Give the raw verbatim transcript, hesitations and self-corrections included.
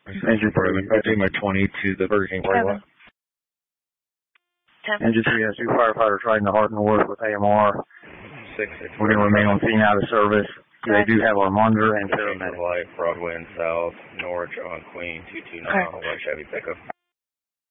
Engine three, I take my twenty to the Burger King parking lot. Engine three has two firefighters riding to Hart North with A M R. Six, six, We're going to remain on scene out of service. They do have our monitor and paramedic. Light, Broadway and South, Norwich on Queen, two two nine, white Chevy pickup.